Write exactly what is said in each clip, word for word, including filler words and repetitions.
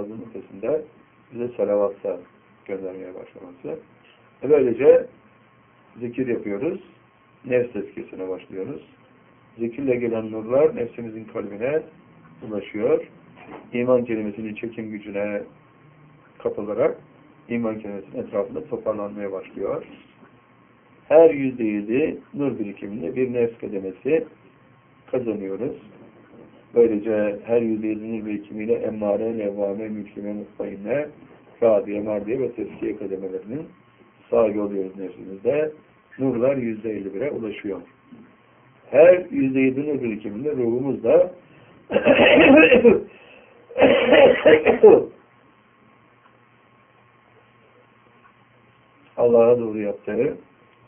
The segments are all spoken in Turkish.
namazın ötesinde bize salavatla göndermeye başlaması. E böylece zikir yapıyoruz. Nefs tezkiyesine başlıyoruz. Zikirle gelen nurlar nefsimizin kalbine ulaşıyor. İman kelimesinin çekim gücüne kapılarak iman kelimesinin etrafında toparlanmaya başlıyor. Her yüzde yedi nur birikiminde bir nefs kademesi kazanıyoruz. Böylece her yüzde yedi nur birikimiyle emmare, levvame, müslime, mutmainne, radiye, mardiye ve tezkiye kademelerinin sahibi oluyoruz nefsimizde. Nurlar yüzde elli bire ulaşıyor. Her yüzde yedi nur birikiminde ruhumuz da Allah'a doğru yaptığı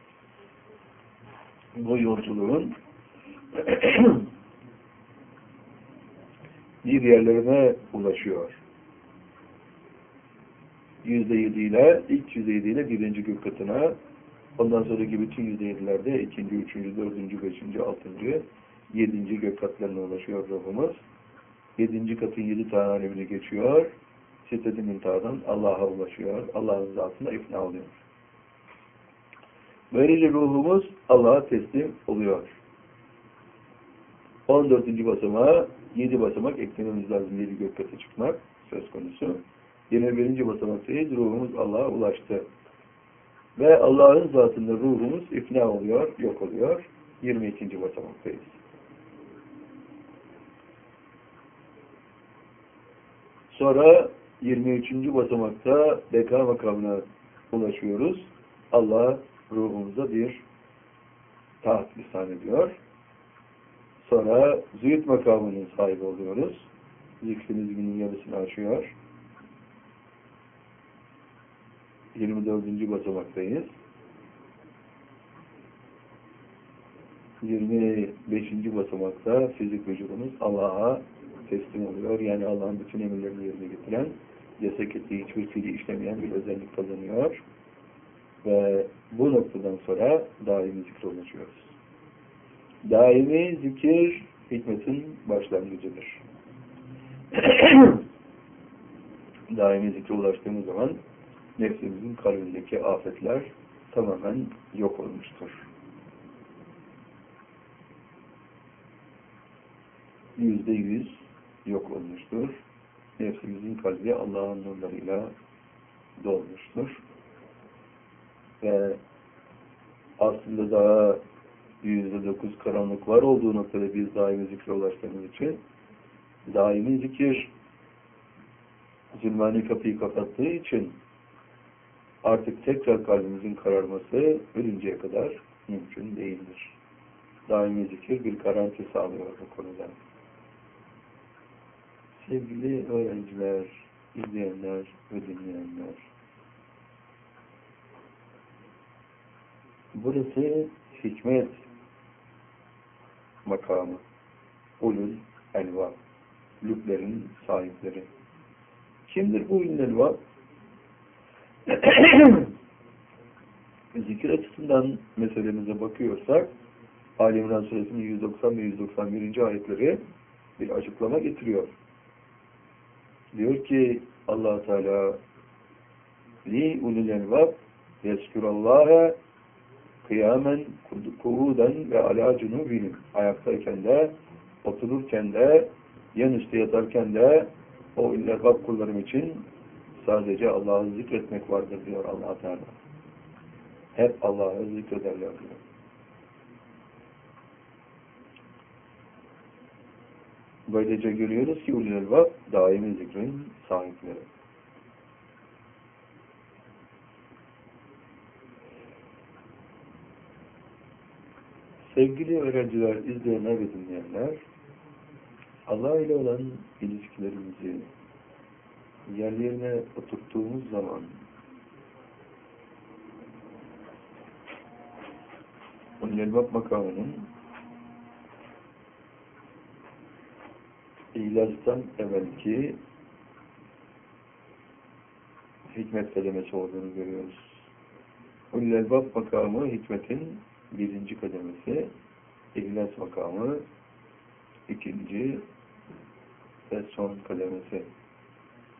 bu yolculuğun bir yerlerine ulaşıyor. Yüzde yedi ile, ilk yüzde yedi ile birinci gök katına, ondan sonraki bütün yüzde yedilerde ikinci, üçüncü, dördüncü, beşinci, altıncı, yedinci gök katlarına ulaşıyor ruhumuz. Yedinci katın yedi tane alemine geçiyor. Siddeti mintadan Allah'a ulaşıyor. Allah'ın zatına ifna oluyor. Böylece ruhumuz Allah'a teslim oluyor. on dördüncü basamağa yedi basamak eklememiz lazım. yedi gök katı çıkmak söz konusu. yirmi birinci basamaktayız. Ruhumuz Allah'a ulaştı. Ve Allah'ın zatında ruhumuz ifna oluyor, yok oluyor. yirmi ikinci basamaktayız. Sonra yirmi üçüncü basamakta beka makamına ulaşıyoruz. Allah ruhumuza bir taht ihsan ediyor. Sonra zühd makamının sahibi oluyoruz. Zikrimiz günün yarısını aşıyor. yirmi dördüncü basamaktayız. yirmi beşinci basamakta fizik vücudumuz Allah'a teslim oluyor. Yani Allah'ın bütün emirlerini yerine getiren, yasak ettiği hiçbir fiili işlemeyen bir özellik kazanıyor. Ve bu noktadan sonra daimi zikre ulaşıyoruz. Daimi zikir hikmetin başlangıcıdır. Daimi zikre ulaştığımız zaman nefsimizin kalbindeki afetler tamamen yok olmuştur. Yüzde yüz yok olmuştur. Nefsimizin kalbi Allah'ın nurlarıyla dolmuştur. Ve aslında daha yüzde dokuz karanlık var olduğu noktada biz daimi zikre ulaştığımız için daimi zikir zulmani kapıyı kapattığı için artık tekrar kalbimizin kararması ölünceye kadar mümkün değildir. Daimi zikir bir garanti sağlıyor bu konuda. Sevgili öğrenciler, izleyenler ve dinleyenler, burası hikmet makamı. Ulul elva. Lüblerin sahipleri. Kimdir bu ulul elva? Zikir açısından meselemize bakıyorsak Ali İmran Suresinin yüz doksan ve yüz doksan birinci ayetleri bir açıklama getiriyor. Diyor ki Allah Teala li ulul elbab yezkurallâhe kıyamen kuuden ve alâ cunûbihim. Ayaktayken de, otururken de, yan üstü yatarken de o ulul elbab kullarım için sadece Allah'ı zikretmek vardır diyor Allah Teala. Hep Allah'ı zikrederler diyor. Böylece görüyoruz ki ulul elbab daimi zikrin sahipleri. Sevgili öğrenciler, izleyenler ve dinleyenler, Allah ile olan ilişkilerimizi yerlerine oturttuğumuz zaman ulul elbab makamının İlazdan evvelki hikmet kelimesi olduğunu görüyoruz. Ulul elbab makamı hikmetin birinci kademesi, İhlas makamı ikinci ve son kademesi.